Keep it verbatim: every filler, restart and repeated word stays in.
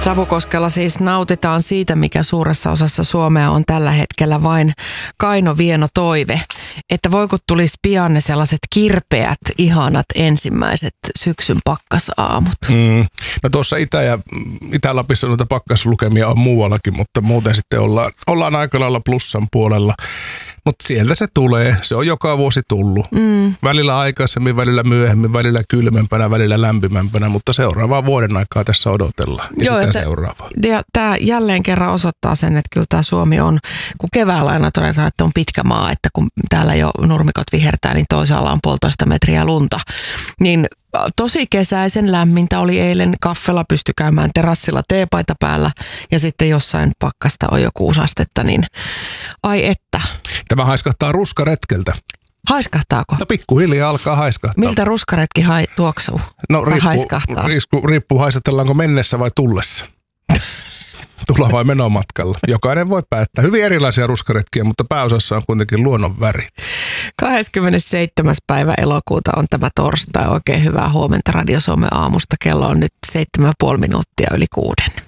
Savukoskella siis nautitaan siitä, mikä suuressa osassa Suomea on tällä hetkellä vain kaino vieno toive. Että voiko tulisi pian ne sellaiset kirpeät, ihanat ensimmäiset syksyn pakkasaamut. Mm. No tuossa Itä- ja Itä-Lapissa noita pakkaslukemia on muuallakin, mutta muuten sitten ollaan, ollaan aika lailla plussan puolella. Mutta sieltä se tulee. Se on joka vuosi tullut. Mm. Välillä aikaisemmin, välillä myöhemmin, välillä kylmempänä, välillä lämpimämpänä, mutta seuraavaa vuoden aikaa tässä odotellaan. Ja Joo, sitä että, seuraavaa. Ja tämä jälleen kerran osoittaa sen, että kyllä tämä Suomi on, kun keväällä aina todetaan, että on pitkä maa, että kun täällä jo nurmikot vihertää, niin toisaalla on puolitoista metriä lunta. Niin tosi kesäisen lämmintä oli eilen, kaffella pystyi käymään terassilla teepaita päällä ja sitten jossain pakkasta on jo kuusi astetta, niin ai että. Tämä haiskahtaa ruskaretkeltä. Haiskahtaako? No pikkuhiljaa alkaa haiskahtaa. Miltä ruskaretki hai, tuoksuu? No riippuu, haiskahtaa? riippuu, riippuu haistatellaanko mennessä vai tullessa. Tulla vai menomatkalla. Jokainen voi päättää. Hyvin erilaisia ruskaretkiä, mutta pääosassa on kuitenkin luonnon värit. kahdeskymmenesseitsemäs päivä elokuuta on tämä torstai. Oikein hyvää huomenta Radio Suomen aamusta. Kello on nyt seitsemän ja puoli minuuttia yli kuuden.